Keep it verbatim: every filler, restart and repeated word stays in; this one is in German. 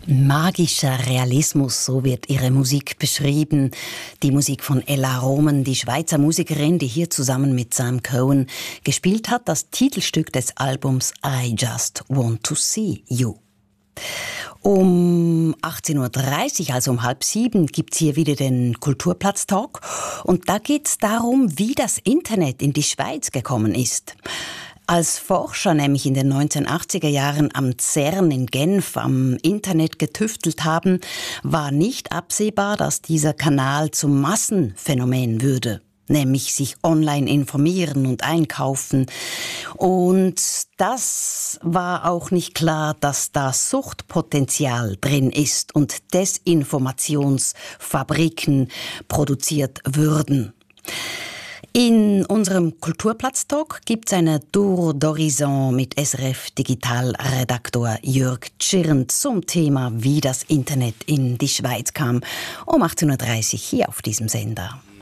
Magischer Realismus, so wird ihre Musik beschrieben. Die Musik von Ella Roman, die Schweizer Musikerin, die hier zusammen mit Sam Cohen gespielt hat, das Titelstück des Albums I Just Want to See You. Um achtzehn Uhr dreißig, also um halb sieben, gibt's hier wieder den Kulturplatz-Talk. Und da geht's darum, wie das Internet in die Schweiz gekommen ist. Als Forscher nämlich in den neunzehnhundertachtziger Jahren am CERN in Genf am Internet getüftelt haben, war nicht absehbar, dass dieser Kanal zum Massenphänomen würde. Nämlich sich online informieren und einkaufen. Und das war auch nicht klar, dass da Suchtpotenzial drin ist und Desinformationsfabriken produziert würden. In unserem Kulturplatz-Talk gibt es eine Tour d'Horizon mit S R F-Digitalredaktor Jörg Tschirnt zum Thema, wie das Internet in die Schweiz kam, um achtzehn Uhr dreißig hier auf diesem Sender.